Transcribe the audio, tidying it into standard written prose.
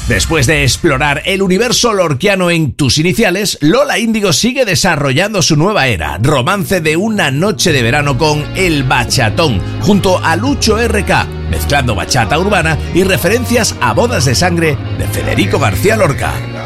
Después de explorar el universo lorquiano en Tus Iniciales, Lola Índigo sigue desarrollando su nueva era, romance de una noche de verano con El Bachatón, junto a Lucho RK, mezclando bachata urbana y referencias a Bodas de Sangre de Federico García Lorca.